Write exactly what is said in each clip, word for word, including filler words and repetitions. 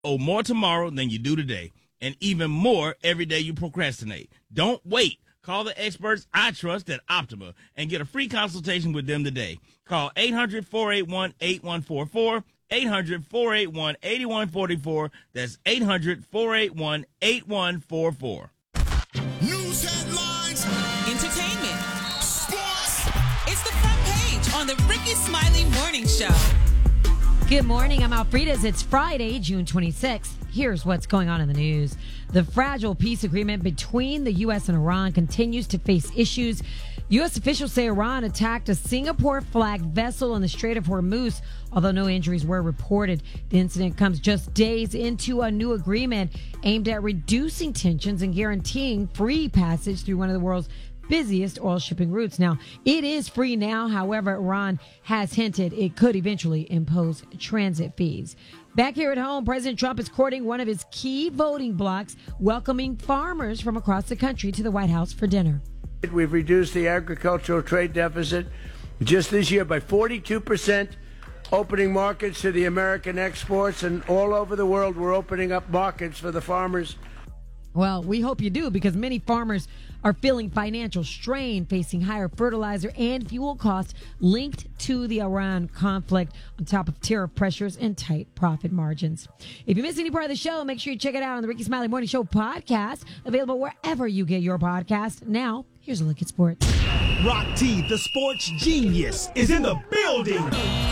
owe more tomorrow than you do today, and even more every day you procrastinate. Don't wait. Call the experts I trust at Optima and get a free consultation with them today. Call eight hundred, four eight one, eight one four four, eight hundred, four eight one, eight one four four. That's eight hundred, four eight one, eight one four four. News headlines, entertainment, sports. It's the front page on the Ricky Smiley Morning Show. Good morning. I'm Alfreda's. It's Friday, June twenty-sixth. Here's what's going on in the news. The fragile peace agreement between the U S and Iran continues to face issues. U S officials say Iran attacked a Singapore-flagged vessel in the Strait of Hormuz, although no injuries were reported. The incident comes just days into a new agreement aimed at reducing tensions and guaranteeing free passage through one of the world's busiest oil shipping routes. Now, it is free now. However, Iran has hinted it could eventually impose transit fees. Back here at home, President Trump is courting one of his key voting blocs, welcoming farmers from across the country to the White House for dinner. We've reduced the agricultural trade deficit just this year by forty-two percent, opening markets to the American exports, and all over the world we're opening up markets for the farmers. Well, we hope you do, because many farmers are feeling financial strain, facing higher fertilizer and fuel costs linked to the Iran conflict, on top of tariff pressures and tight profit margins. If you missed any part of the show, make sure you check it out on the Ricky Smiley Morning Show podcast, available wherever you get your podcast. Now, here's a look at sports. Rock T, the sports genius, is in the building.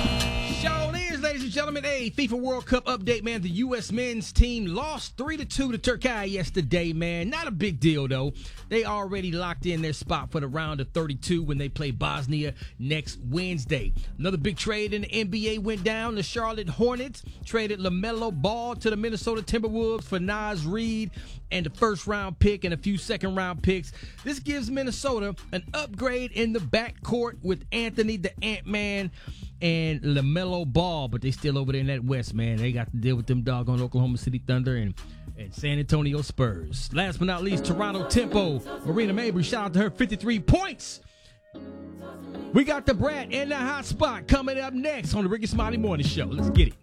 Show is, ladies and gentlemen, a FIFA World Cup update, man. The U S men's team lost three to two to Turkey yesterday, man. Not a big deal, though. They already locked in their spot for the round of thirty-two when they play Bosnia next Wednesday. Another big trade in the N B A went down. The Charlotte Hornets traded LaMelo Ball to the Minnesota Timberwolves for Naz Reid and the first round pick and a few second round picks. This gives Minnesota an upgrade in the backcourt with Anthony the Ant-Man and LaMelo Ball, but they still over there in that West, man. They got to deal with them doggone Oklahoma City Thunder and, and San Antonio Spurs. Last but not least, Toronto Tempo. Marina Mabry, shout out to her, fifty-three points. We got the Brat and the Hot Spot coming up next on the Ricky Smiley Morning Show. Let's get it.